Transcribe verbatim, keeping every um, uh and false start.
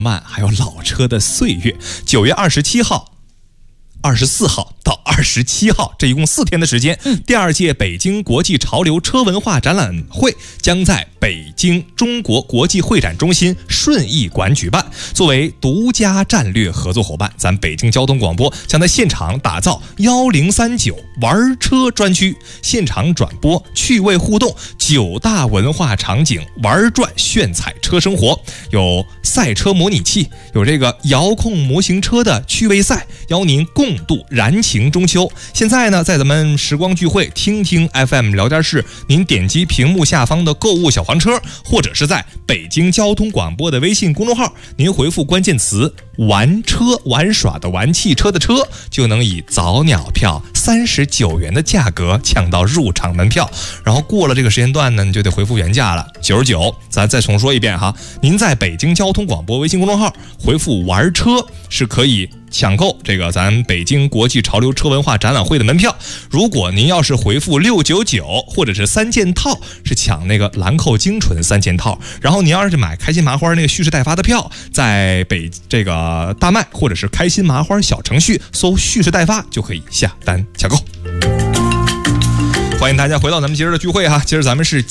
慢，还有老车的岁月。九月二十七号、二十四号到二十七号，这一共四天的时间，嗯、第二届北京国际潮流车文化展览会将在北京中国国际会展中心顺义馆举办。作为独家战略合作伙伴，咱北京交通广播将在现场打造一零三九玩车专区，现场转播趣味互动九大文化场景，玩转炫彩车生活，有赛车模拟器，有这个遥控模型车的趣味赛，邀您共度燃情中秋。现在呢，在咱们时光聚会听听 F M 聊天室，您点击屏幕下方的购物小黄车，或者是在北京交通广播的微信公众号，您回复关键词玩车，玩耍的玩，汽车的车，就能以早鸟票三十九元的价格抢到入场门票。然后过了这个时间段呢，你就得回复原价了，九十九。咱再重说一遍哈，您在北京交通广播微信公众号回复玩车，是可以抢购这个咱北京国际潮流车文化展览会的门票。如果您要是回复六九九或者是三件套，是抢那个兰蔻精纯三件套。然后您要是买开心麻花那个蓄势待发的票，在北这个大麦或者是开心麻花小程序搜蓄势待发就可以下单抢购。欢迎大家回到咱们今儿的聚会哈，今儿咱们是